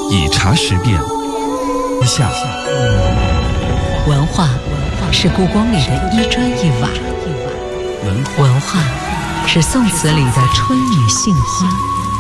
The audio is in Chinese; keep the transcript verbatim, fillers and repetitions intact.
以茶识变。下文化是故宫里的一砖一瓦，文化是宋词里的春雨杏花。